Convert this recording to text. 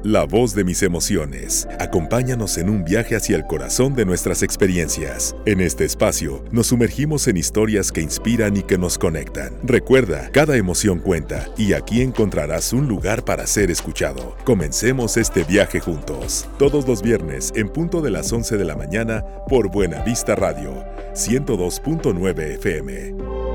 la voz de mis emociones. Acompáñanos en un viaje hacia el corazón de nuestras experiencias. En este espacio, nos sumergimos en historias que inspiran y que nos conectan. Recuerda, cada emoción cuenta y aquí encontrarás un lugar para ser escuchado. Comencemos este viaje juntos. Todos los viernes, en punto de las 11 de la mañana, por Buena Vista Radio, 102.9 FM.